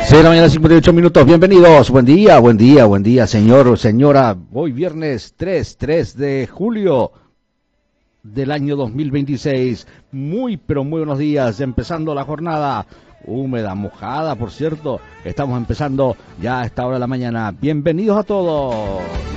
6 de la mañana, 58 minutos. Bienvenidos. Buen día, buen día, buen día, señor o señora. Hoy viernes 3 de julio del año 2026. Muy, pero muy buenos días. Empezando la jornada húmeda, mojada, por cierto. Estamos empezando ya a esta hora de la mañana. Bienvenidos a todos.